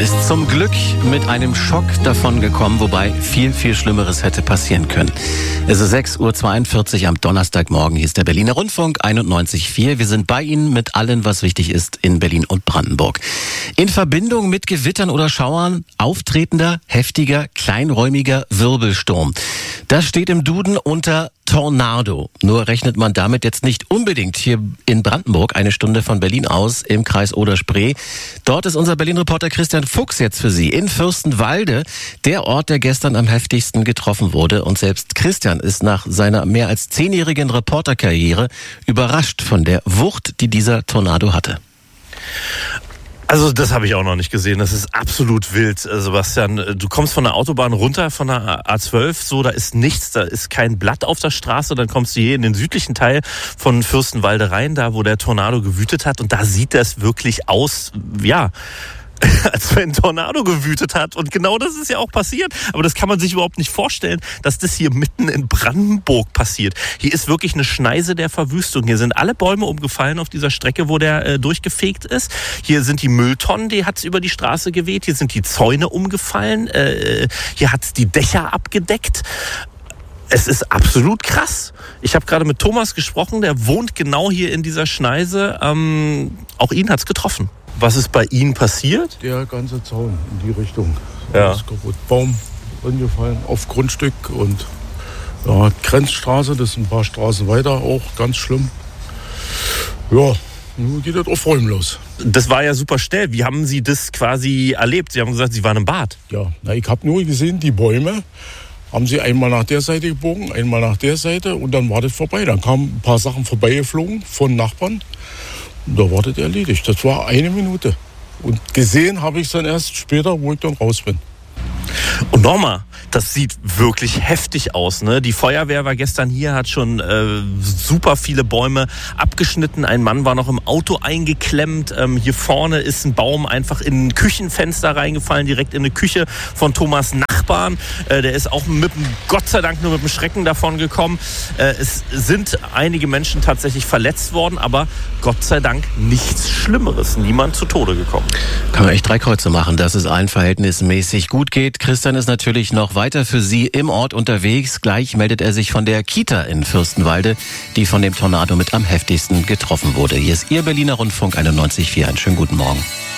ist zum Glück mit einem Schock davongekommen, wobei viel, viel Schlimmeres hätte passieren können. Es ist 6:42 Uhr am Donnerstagmorgen. Hier ist der Berliner Rundfunk 91.4. Wir sind bei Ihnen mit allem, was wichtig ist in Berlin und Brandenburg. In Verbindung mit Gewittern oder Schauern auftretender, heftiger, kleinräumiger Wirbelsturm. Das steht im Duden unter Tornado. Nur rechnet man damit jetzt nicht unbedingt hier in Brandenburg, eine Stunde von Berlin aus im Kreis Oder-Spree. Dort ist unser Berlin-Reporter Christian Fuchs jetzt für Sie in Fürstenwalde, der Ort, der gestern am heftigsten getroffen wurde. Und selbst Christian ist nach seiner mehr als 10-jährigen Reporterkarriere überrascht von der Wucht, die dieser Tornado hatte. Also das habe ich auch noch nicht gesehen. Das ist absolut wild, Sebastian. Du kommst von der Autobahn runter, von der A12, so, da ist nichts, da ist kein Blatt auf der Straße. Dann kommst du hier in den südlichen Teil von Fürstenwalde rein, da wo der Tornado gewütet hat. Und da sieht das wirklich aus, ja, als wenn ein Tornado gewütet hat. Und genau das ist ja auch passiert. Aber das kann man sich überhaupt nicht vorstellen, dass das hier mitten in Brandenburg passiert. Hier ist wirklich eine Schneise der Verwüstung. Hier sind alle Bäume umgefallen auf dieser Strecke, wo der durchgefegt ist. Hier sind die Mülltonnen, die hat's über die Straße geweht. Hier sind die Zäune umgefallen. Hier hat's die Dächer abgedeckt. Es ist absolut krass. Ich habe gerade mit Thomas gesprochen, der wohnt genau hier in dieser Schneise. Auch ihn hat's getroffen. Was ist bei Ihnen passiert? Der ganze Zaun in die Richtung. Ja. Alles kaputt. Baum umgefallen auf Grundstück und ja, Grenzstraße, das sind ein paar Straßen weiter, auch ganz schlimm. Ja, nun geht das auf Räumen los. Das war ja super schnell. Wie haben Sie das quasi erlebt? Sie haben gesagt, Sie waren im Bad. Ja, ich habe nur gesehen, die Bäume haben sie einmal nach der Seite gebogen, einmal nach der Seite und dann war das vorbei. Dann kamen ein paar Sachen vorbeigeflogen von Nachbarn. Und da war das erledigt. Das war 1 Minute. Und gesehen habe ich es dann erst später, wo ich dann raus bin. Und nochmal, das sieht wirklich heftig aus, ne? Die Feuerwehr war gestern hier, hat schon super viele Bäume abgeschnitten. Ein Mann war noch im Auto eingeklemmt. Hier vorne ist ein Baum einfach in ein Küchenfenster reingefallen, direkt in eine Küche von Thomas Nachbarn. Der ist auch Gott sei Dank nur mit dem Schrecken davon gekommen. Es sind einige Menschen tatsächlich verletzt worden, aber Gott sei Dank nichts Schlimmeres. Niemand zu Tode gekommen. Kann man echt 3 Kreuze machen, dass es allen verhältnismäßig gut geht. Christian ist natürlich noch weiter für Sie im Ort unterwegs. Gleich meldet er sich von der Kita in Fürstenwalde, die von dem Tornado mit am heftigsten getroffen wurde. Hier ist Ihr Berliner Rundfunk 91.4. Einen schönen guten Morgen.